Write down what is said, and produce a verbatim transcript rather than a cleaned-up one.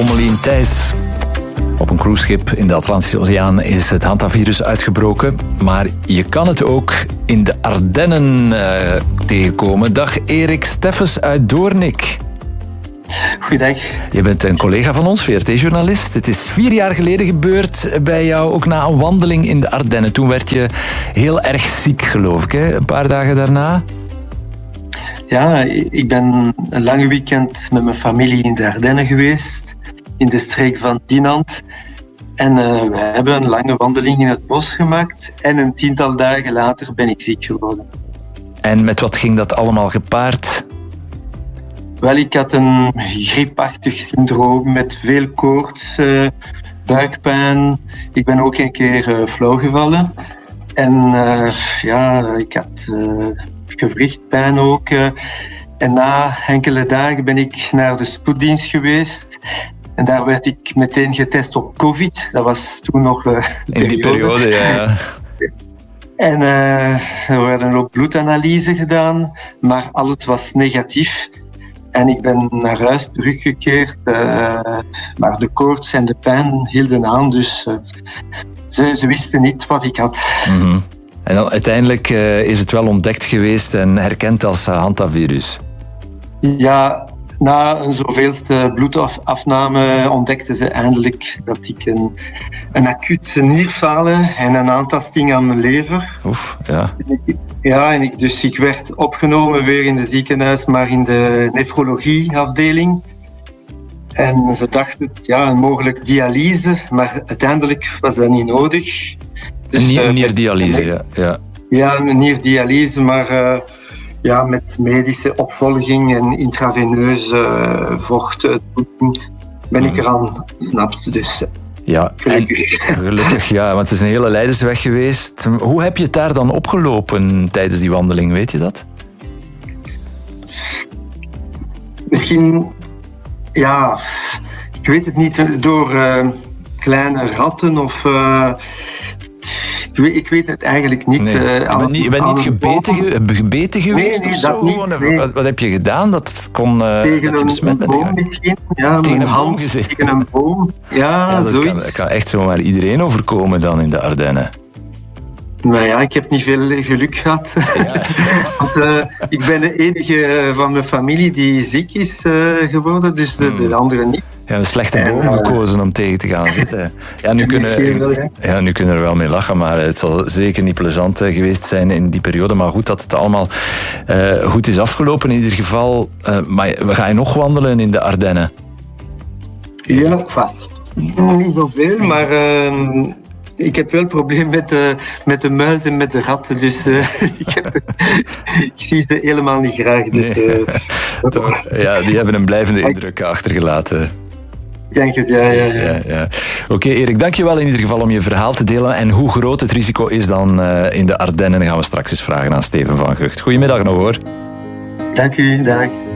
Pommelien Thijs. Op een cruiseschip in de Atlantische Oceaan is het hantavirus uitgebroken. Maar je kan het ook in de Ardennen uh, tegenkomen. Dag Erik Steffens uit Doornik. Goeiedag. Je bent een collega van ons, V R T-journalist. Het is vier jaar geleden gebeurd bij jou, ook na een wandeling in de Ardennen. Toen werd je heel erg ziek, geloof ik, hè? Een paar dagen daarna. Ja, ik ben een lange weekend met mijn familie in de Ardennen geweest, in de streek van Dinant. En uh, we hebben een lange wandeling in het bos gemaakt. En een tiental dagen later ben ik ziek geworden. En met wat ging dat allemaal gepaard? Wel, ik had een griepachtig syndroom met veel koorts, uh, buikpijn. Ik ben ook een keer uh, flauw gevallen. En uh, ja, ik had uh, gewrichtpijn ook. Uh, en na enkele dagen ben ik naar de spoeddienst geweest. En daar werd ik meteen getest op COVID. Dat was toen nog uh, de In die periode, ja. En uh, er werden ook bloedanalysen gedaan, maar alles was negatief. En ik ben naar huis teruggekeerd, uh, maar de koorts en de pijn hielden aan, dus uh, ze, ze wisten niet wat ik had. Mm-hmm. En dan, uiteindelijk uh, is het wel ontdekt geweest en herkend als uh, hantavirus. Ja, na een zoveelste bloedafname ontdekten ze eindelijk dat ik een, een acuut nierfalen en een aantasting aan mijn lever. Oef, ja. Ja, en ik, dus ik werd opgenomen weer in het ziekenhuis, maar in de nefrologieafdeling. En ze dachten, ja, een mogelijk dialyse, maar uiteindelijk was dat niet nodig. Dus, een, een nierdialyse, ja. Ja, ja een nierdialyse, maar uh, ja, met medische opvolging en intraveineuze uh, vochttoevoeging ben ik eraan ontsnapt. Dus ja, gelukkig. En, gelukkig, ja, want het is een hele lijdensweg geweest. Hoe heb je het daar dan opgelopen tijdens die wandeling, weet je dat? Misschien, ja, ik weet het niet, door uh, kleine ratten of... Uh, ik, weet, ik weet het eigenlijk niet. Nee. Uh, je bent niet, je bent niet gebeten, ge, gebeten geweest nee, nee, of zo? Niet, nee. wat, wat heb je gedaan dat kon uh, tegen dat je besmet bent boom misschien. Ja, tegen mijn een hand boom gezeten. tegen een boom. Ja, ja dat, kan, dat kan echt zomaar iedereen overkomen dan in de Ardennen. Nou ja, ik heb niet veel geluk gehad. Ja. Want uh, ik ben de enige van mijn familie die ziek is uh, geworden, dus de, de anderen niet. Ja, een slechte boom uh, gekozen om tegen te gaan zitten. Ja, nu kunnen, wel, ja. ja, nu kunnen we er wel mee lachen, maar het zal zeker niet plezant geweest zijn in die periode. Maar goed dat het allemaal uh, goed is afgelopen in ieder geval. Uh, maar we gaan nog wandelen in de Ardennen? Ja, vast. Niet zoveel, maar... Uh, Ik heb wel een probleem met de, met de muis en met de ratten, dus uh, ik, heb, ik zie ze helemaal niet graag. Dus, nee. uh, ja, die hebben een blijvende indruk achtergelaten. Ik denk het, ja. ja, ja. ja, ja. Oké, okay, Erik, dankjewel in ieder geval om je verhaal te delen. En hoe groot het risico is dan uh, in de Ardennen, gaan we straks eens vragen aan Steven van Gucht. Goedemiddag nog hoor. Dank u, dag.